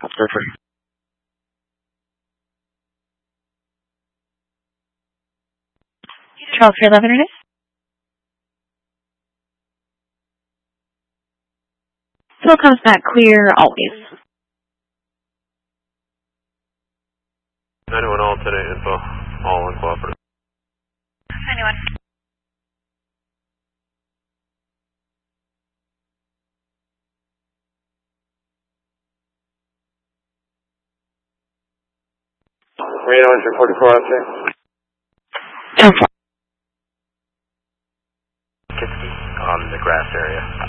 Perfect. Charles 311 it is. Still comes back clear always. 91 alternate info, all uncooperative. 91. Reno engine 44 out there. 10-4. Kitsky on the grass area.